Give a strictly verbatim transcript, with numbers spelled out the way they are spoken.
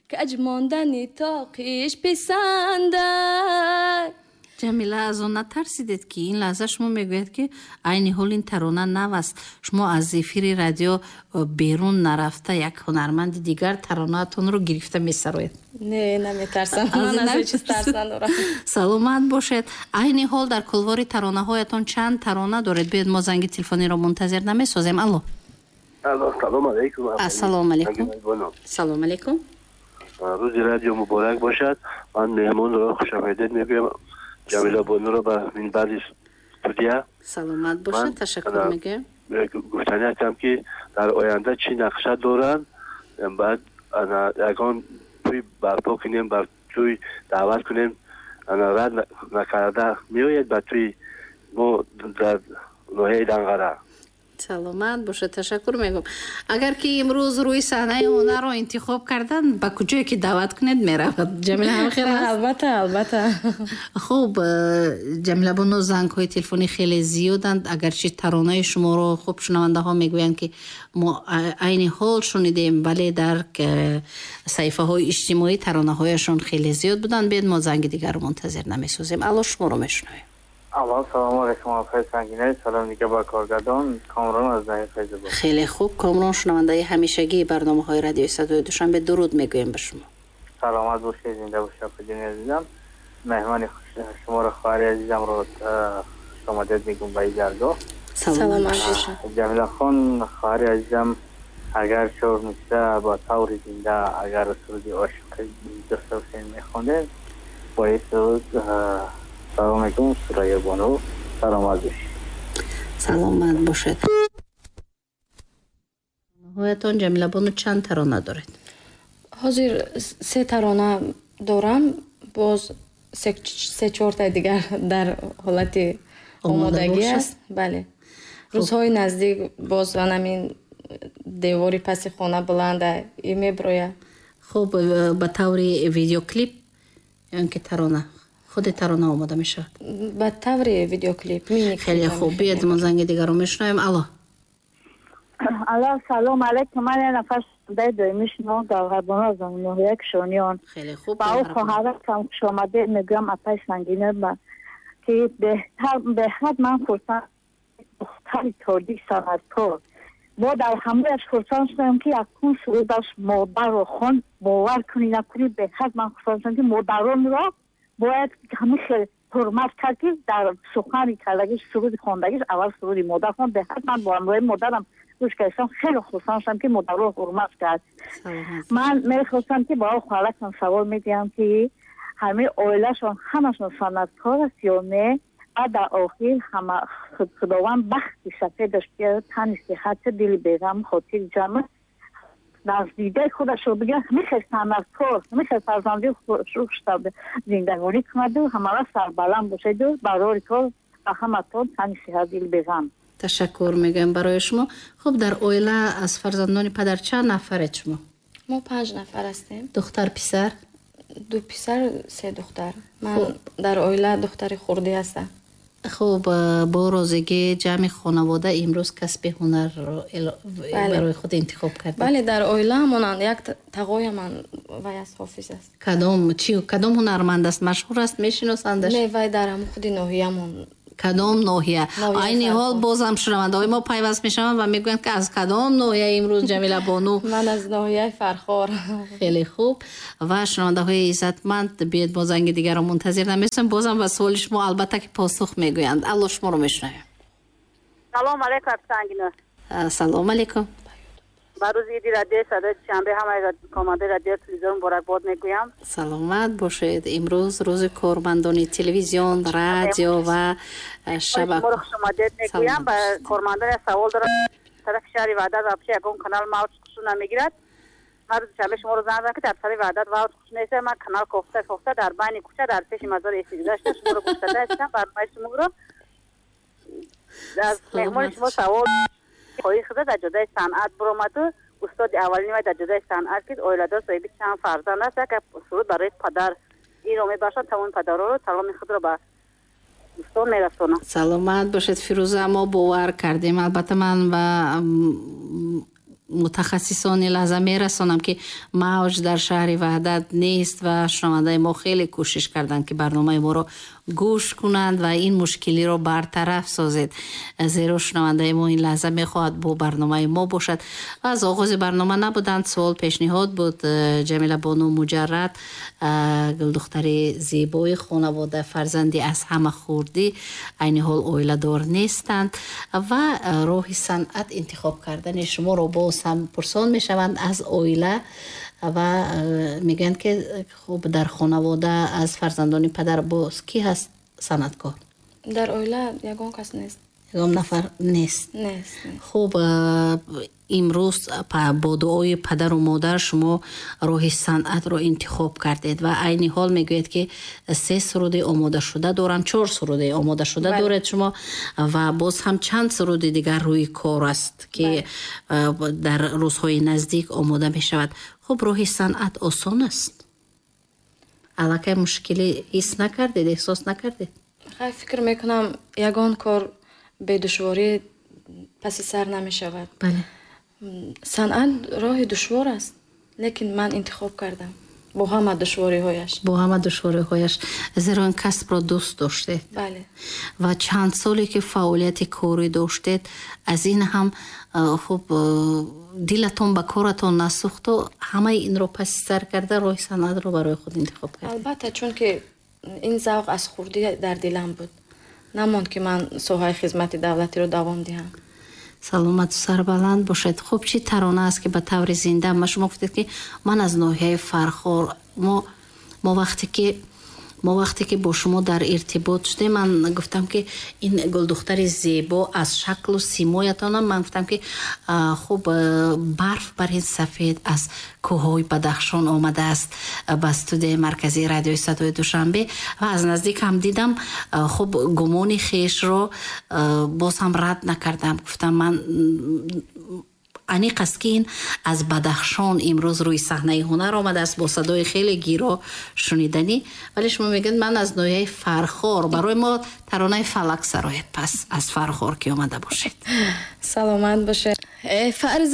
کج ماندنی تاقیش پسنده. جمیله از اون نترسیدید که این لحظه شما میگوید که عین حال این ترانه نو است، شما از افیر رادیو بیرون نرفته یک هنرمند دیگر ترانه تون رو گرفته میسروید؟ نه نمیترسم، من از هیچ چیز ترس ندارم. سلامت باشید. عین حال در کلوار ترانه هایتون چند ترانه دارید؟ بیاید ما زنگ تلفنی رو منتظر نمیسازیم. الو. الو سلام علیکم. السلام علیکم. سلام علیکم. روز رادیو مبارک باشد. من مهمون رو خوش آمدید میگم. جمیله بانو رو به این بعدی استودیا. سلامت باشید. تشکر میگم. گفتنی هستم که در آینده چی نقشه دارن، بعد انا یکان توی برپا کنیم، بر توی دعوت کنیم، انا رد نکرده میوید به توی ما در نوحه دنگره. سلامت باشه. تشکر میگم. اگر که امروز روی صحنه هنر رو انتخاب کردن با کجایی که دعوت کنید میرود؟ جمیله هم خیلی البته البته. خوب جمیله بانو زنگ های تلفنی خیلی زیادند، اگرچه ترانه شما رو خوب شنونده ها میگویند که ما عین حال شنیدیم، ولی در صفحه های اجتماعی ترانه هایشون خیلی زیاد بودن. بیاید ما زنگ دیگر رو منتظر نمیسازیم. الان شما رو میشنویم. الان سلام علیکم آقای سنگینه. سلام دیگه با کارگردان کامران از نهی فیض‌آباد. خیلی خوب. کامران شنونده همیشگی برنامه های رادیو صدای دوشنبه درود میگویم به شما. سلامت باشید، زنده باشید پدین عزیزم. مهمان شما رو خواهر عزیزم رو آمدید میگم به جرگاه. سلام عزیزم. جمیله خان خواهر عزیزم اگر شور میشه با طور زنده اگر سرودی عاشق دوست حسین میخونده باید سرود سلام علیکم سرای بانو. سلامت باشید. سلامت باشید. هایتون جمیله بانو چند ترانه دارید؟ حاضر سه ترانه دارم، باز سه, سه چهار تا دیگر در حالت آمادگی است. بله. روزهای نزدیک باز همین دیواری پس خانه بلنده ای میبروید. خوب. به طور ویدیو کلیپ یا که ترانه خود ترانه آماده میشه؟ به طور ویدیو کلیپ. خیلی خوب. بیاید ما زنگ دیگر رو میشنویم. الو. الو سلام علیکم. من نفس در میشنم در غربان از نوحه کشانیان. خیلی خوب. با او خواهرم کم خوش آمده میگم اپای سنگینه با که بهتر بهتر من خورسان دختری تردی سنتکار با در همهش خورسان شدم که اکنون سرودش مادر و خان باور کنی نکنی بهتر من خورسان شدم که مادران را باید همه خیلی حرمت کرد که در سخنی کردگیش سرود خواندگیش اول سرودی مادر خواند. بهتر من با همراه مادرم گوش کردم، خیلی خوشحال شدم که مادر رو حرمت کرد. من میخواستم که با خالکم سوال میدیم که همه عائله‌شون همشون صنعتکار است یا نه؟ بعد در آخر همه خداوند بختی سفیدش که تن صحت دل بیغم خاطر جمع نزدیده خودش رو بگه میخواه صنعتکار میخواه فرزندی خوش زندگانی کنند و همه را سربلند باشد و برای کار و همه تان تن صحت دل بیغم. تشکر میگم برای شما. خب در عائله از فرزندان پدر چند نفرید شما؟ ما پنج نفر هستیم. دختر پسر؟ دو پسر سه دختر. من خوب. در عائله دختر خردی هستم. خب با روزگی جمع خانواده امروز کسب هنر رو بله. برای خود انتخاب کرد؟ بله در عائله مانند یک تقوی من وی از حافظ است. کدام چی کدام هنرمند است؟ مشهور است میشناسندش؟ نه وی در هم خود ناحیه‌مون. کدام ناحیه؟ عین حال بازم شنونده های ما پیوست میشوند و میگویند که از کدام ناحیه امروز جمیله بانو؟ من از ناحیه فرخار. خیلی خوب. و شنونده های عزتمند بیاید با زنگ دیگر رو منتظر نمیشیم. بازم به سوال شما البته که پاسخ میگویند. الله شما رو میشنویم. سلام علیکم سنگینه. سلام علیکم. بروز ایدی رادیو صدای شنبه همه کارمندان رادیو تلویزیون مبارکباد میگویم. سلامت باشید. امروز روز کارمندان تلویزیون، رادیو و شبکه. ما رو خوش آمدید میگویم. با کارمندان سوال دارم. طرف شهر وعدت اپچه یکم کانال موت خوش نمیگیرد. هر روز شنبه شما رو زنگ زدم که در سری وعدت موت خوش نیست. من کانال کوفته کوفته در بین کوچه در پیش مزار استیگذشت شما رو گفتده هستم. برنامه شما رو از مهمان شما سوال خواهی خدا در جدای صنعت برآمد و استاد اولین و در جدای صنعت که اویلادار صاحب چند فرزند است که سرود برای پدر این رو میباشد. تمام پدرها رو سلام خود رو به دوستان میرسونم. سلامت باشید فیروزه. ما باور کردیم. البته من و мутахассисони лаҳза мерасонам ки мавҷ дар шаҳри ваҳдат нест ва шунавандаи мо хеле кӯшиш карданд ки барномаи моро гӯш кунанд ва ин мушкилиро бартараф созед, зеро шунавандаи мо ин лаҳза мехоҳад бо барномаи мо бошад. аз оғози барнома набуданд, суол пешниҳод буд. ҷамила бону муҷаррад, гулдухтари зебои хонавода, фарзанди аз ҳама хурдӣ, айни ҳол оиладор нестанд ва роҳи санъат интихоб кардани шуморо боз ҳам пурсон мешаванд аз оила ва мегӯянд ки хуб дар хонавода аз фарзандони падар боз кӣ ҳаст санъаткор? дар оила ягон кас нест. ягон нафар нест. Нест. хуб, имрӯз бо дуои падару модар шумо роҳи санъатро интихоб кардед ва айни ҳол мегӯед ки се суруди омодашуда дорам, чор суруди омодашуда доред шумо ва боз ҳам чанд суруди дигар рӯи кор аст ки дар рӯзҳои наздик омода мешавад. хуб, роҳи санъат осон аст? аллакай мушкилӣ ҳис накардед, эҳсос накардед? хай фикр мекунам ягон кор бедушворӣ паси сар намешавад. бале. санъат роҳи душвор аст, лекин ман интихоб кардам бо ҳама душвориҳояш. бо ҳама душвориҳояш, зеро ин касбро дӯст доштед. бале. ва чанд соле ки фаъолияти корӣ доштед, аз ин ҳам хуб дилатон ба коратон насӯхту, ҳамаи инро паси сар карда роҳи санъатро барои худ интихоб кардед? албатта, чунки ин завқ аз хурдӣ дар дилам буд. намонд ки ман соҳаи хизмати давлатиро давом диҳам. саломату сарбаланд бошед. хуб, чӣ тарона аст ки ба таври зинда ма шумо гуфтед ки ман аз ноҳияи Фархор, мо мо вақте ки мо вақте ки бо шумо дар иртибот шудем, ман гуфтам ки ин гулдухтари зебо аз шаклу симоятонам, ман гуфтам ки хуб барф бар ин сафед аз кӯҳҳои Бадахшон омадааст ба студияи марказии радиои Садои Душанбе ва аз наздик ҳам дидам. хуб, гумони хешро боз ҳам рад накардам. гуфтам ман аниқ аст ки ин аз Бадахшон имрӯз рӯи саҳнаи ҳунар омадааст бо садои хеле гиро шуниданӣ, вале шумо мегӯед ман аз ноҳияи Фархор. барои мо таронаи Фалак сарояд пас аз Фархор ки омада бошед. саломат бошед. Э фарз